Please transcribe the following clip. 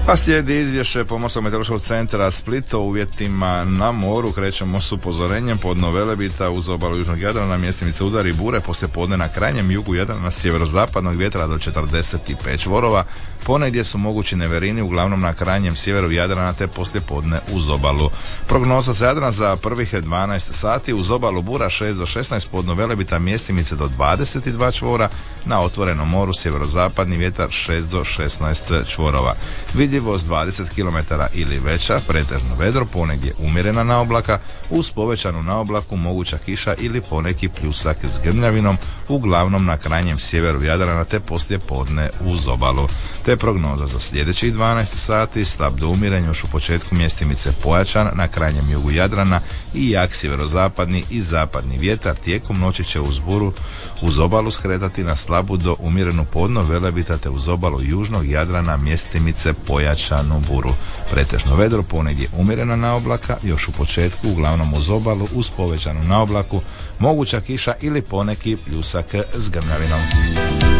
Pa slijedi izvješće Pomorskog meteorološkog centra Split o uvjetima na moru. Krećemo s upozorenjem podno Velebita uz obalu južnog Jadrana, mjestimice udari bure, poslije podne na krajnjem jugu Jadrana sjeverozapadnog vjetra do 45 čvorova. Ponegdje su mogući neverini, uglavnom na krajnjem sjeveru Jadrana te poslije podne uz obalu. Prognoza za Jadran za prvih 12 sati uz obalu bura 6 do 16, podno Velebita mjestimice do 22 čvora, na otvorenom moru sjeverozapadni vjetar 6 do 16 čvorova. Vidljivost 20 km ili veća, pretežno vedro, ponegdje umjerena naoblaka, uz povećanu naoblaku moguća kiša ili poneki pljusak s grmljavinom, uglavnom na krajnjem sjeveru Jadrana te poslije podne uz obalu. Te prognoza za sljedećih 12 sati, slab do umjerenja, još u početku mjestimice pojačan, na krajnjem jugu Jadrana i jak sjeverozapadni i zapadni vjetar, tijekom noći će uz buru uz obalu skretati na slabu do umjerenu podno Velebita te uz obalu južnog Jadrana mjestimice pojačanu buru. Pretežno vedro, ponegdje umjerena naoblaka, još u početku uglavnom uz obalu uz povećanu naoblaku, moguća kiša ili poneki pljusak s grmljavinom.